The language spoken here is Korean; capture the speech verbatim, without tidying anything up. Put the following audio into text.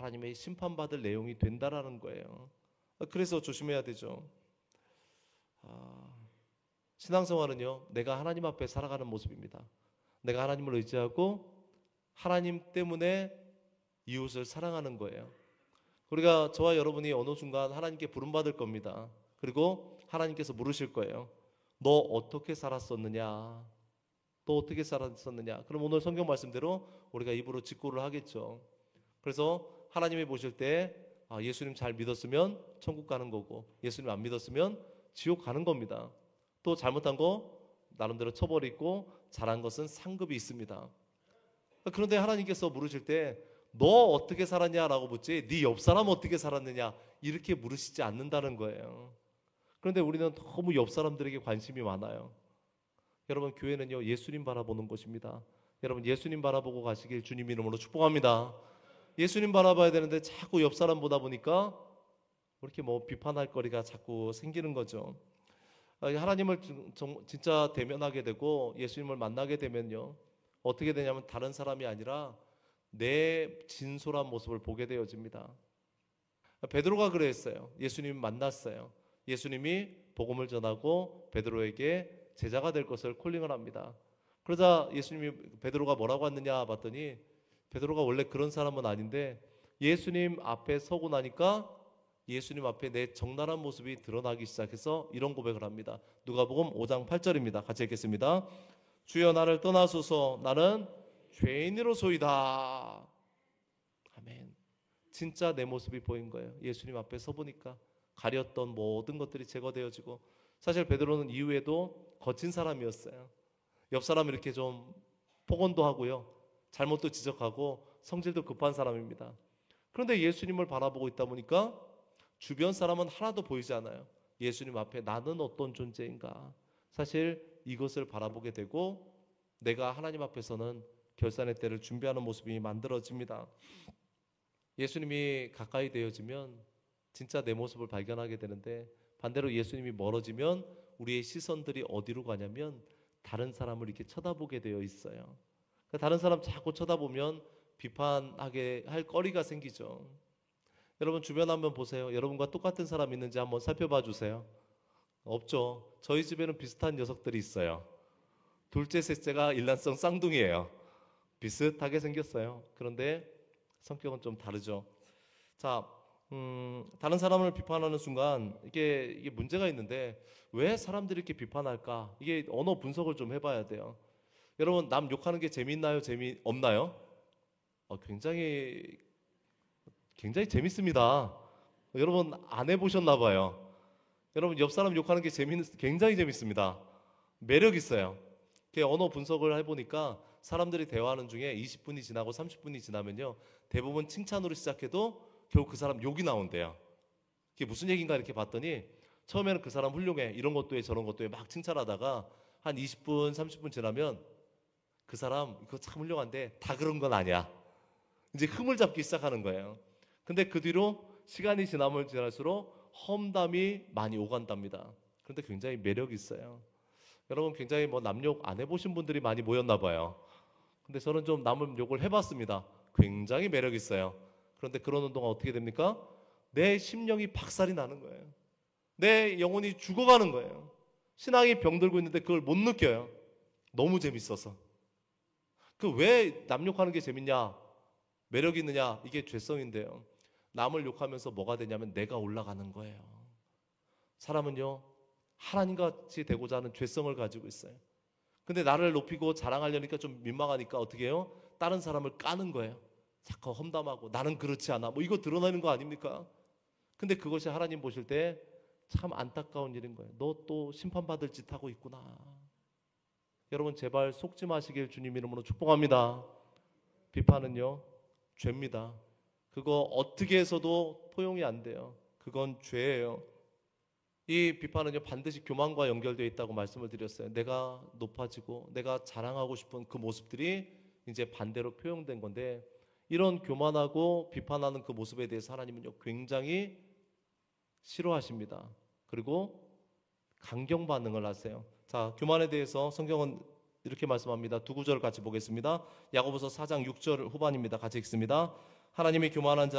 하나님의 심판받을 내용이 된다라는 거예요. 그래서 조심해야 되죠. 아, 신앙생활은요, 내가 하나님 앞에 살아가는 모습입니다. 내가 하나님을 의지하고 하나님 때문에 이웃을 사랑하는 거예요. 우리가, 저와 여러분이 어느 순간 하나님께 부름받을 겁니다. 그리고 하나님께서 물으실 거예요. 너 어떻게 살았었느냐? 너 어떻게 살았었느냐? 그럼 오늘 성경 말씀대로 우리가 입으로 직고를 하겠죠. 그래서 하나님이 보실 때 아, 예수님 잘 믿었으면 천국 가는 거고, 예수님 안 믿었으면 지옥 가는 겁니다. 또 잘못한 거 나름대로 처벌이 있고, 잘한 것은 상급이 있습니다. 그런데 하나님께서 물으실 때 너 어떻게 살았냐라고 묻지, 네 옆 사람 어떻게 살았느냐 이렇게 물으시지 않는다는 거예요. 그런데 우리는 너무 옆 사람들에게 관심이 많아요. 여러분, 교회는요, 예수님 바라보는 곳입니다. 여러분, 예수님 바라보고 가시길 주님 이름으로 축복합니다. 예수님 바라봐야 되는데 자꾸 옆 사람 보다 보니까 이렇게 뭐 비판할 거리가 자꾸 생기는 거죠. 하나님을 진짜 대면하게 되고 예수님을 만나게 되면요, 어떻게 되냐면 다른 사람이 아니라 내 진솔한 모습을 보게 되어집니다. 베드로가 그랬어요. 예수님 만났어요. 예수님이 복음을 전하고 베드로에게 제자가 될 것을 콜링을 합니다. 그러자 예수님이, 베드로가 뭐라고 했느냐 봤더니 베드로가 원래 그런 사람은 아닌데 예수님 앞에 서고 나니까 예수님 앞에 내 적나라한 모습이 드러나기 시작해서 이런 고백을 합니다. 누가복음 오 장 팔 절입니다. 같이 읽겠습니다. 주여 나를 떠나소서, 나는 죄인으로소이다. 아멘. 진짜 내 모습이 보인 거예요. 예수님 앞에 서보니까 가렸던 모든 것들이 제거되어지고, 사실 베드로는 이후에도 거친 사람이었어요. 옆 사람 이렇게 좀 폭언도 하고요, 잘못도 지적하고 성질도 급한 사람입니다. 그런데 예수님을 바라보고 있다 보니까 주변 사람은 하나도 보이지 않아요. 예수님 앞에 나는 어떤 존재인가, 사실 이것을 바라보게 되고 내가 하나님 앞에서는 결산의 때를 준비하는 모습이 만들어집니다. 예수님이 가까이 되어지면 진짜 내 모습을 발견하게 되는데, 반대로 예수님이 멀어지면 우리의 시선들이 어디로 가냐면 다른 사람을 이렇게 쳐다보게 되어 있어요. 그러니까 다른 사람 자꾸 쳐다보면 비판하게 할 거리가 생기죠. 여러분 주변 한번 보세요. 여러분과 똑같은 사람 있는지 한번 살펴봐 주세요. 없죠. 저희 집에는 비슷한 녀석들이 있어요. 둘째, 셋째가 일란성 쌍둥이에요. 비슷하게 생겼어요. 그런데 성격은 좀 다르죠. 자, 음, 다른 사람을 비판하는 순간 이게, 이게 문제가 있는데 왜 사람들이 이렇게 비판할까? 이게 언어 분석을 좀 해봐야 돼요. 여러분, 남 욕하는 게 재미있나요? 재미없나요? 어, 굉장히 굉장히 재밌습니다. 여러분 안 해보셨나 봐요. 여러분, 옆 사람 욕하는 게 재미, 굉장히 재밌습니다. 매력 있어요. 언어 분석을 해보니까 사람들이 대화하는 중에 이십 분이 지나고 삼십 분이 지나면요, 대부분 칭찬으로 시작해도 결국 그 사람 욕이 나온대요. 그게 무슨 얘기인가 이렇게 봤더니 처음에는 그 사람 훌륭해, 이런 것도 해 저런 것도 해 막 칭찬하다가 한 이십 분 삼십 분 지나면 그 사람 이거 참 훌륭한데 다 그런 건 아니야, 이제 흠을 잡기 시작하는 거예요. 근데 그 뒤로 시간이 지나면 지날수록 험담이 많이 오간답니다. 그런데 굉장히 매력이 있어요. 여러분, 굉장히 뭐 남 욕 안 해보신 분들이 많이 모였나 봐요. 근데 저는 좀 남을 욕을 해봤습니다. 굉장히 매력 있어요. 그런데 그러는 동안 어떻게 됩니까? 내 심령이 박살이 나는 거예요. 내 영혼이 죽어가는 거예요. 신앙이 병들고 있는데 그걸 못 느껴요. 너무 재밌어서. 그 왜 남 욕하는 게 재밌냐, 매력이 있느냐, 이게 죄성인데요. 남을 욕하면서 뭐가 되냐면 내가 올라가는 거예요. 사람은요, 하나님같이 되고자 하는 죄성을 가지고 있어요. 근데 나를 높이고 자랑하려니까 좀 민망하니까 어떻게 해요? 다른 사람을 까는 거예요. 자꾸 험담하고 나는 그렇지 않아, 뭐 이거 드러나는 거 아닙니까? 근데 그것이 하나님 보실 때 참 안타까운 일인 거예요. 너 또 심판받을 짓 하고 있구나. 여러분, 제발 속지 마시길 주님 이름으로 축복합니다. 비판은요, 죄입니다. 그거 어떻게 해서도 포용이 안 돼요. 그건 죄예요. 이 비판은요, 반드시 교만과 연결되어 있다고 말씀을 드렸어요. 내가 높아지고 내가 자랑하고 싶은 그 모습들이 이제 반대로 표현된 건데, 이런 교만하고 비판하는 그 모습에 대해서 하나님은요, 굉장히 싫어하십니다. 그리고 강경 반응을 하세요. 자, 교만에 대해서 성경은 이렇게 말씀합니다. 두 구절을 같이 보겠습니다. 야고보서 사 장 육 절 후반입니다. 같이 읽습니다. 하나님이 교만한 자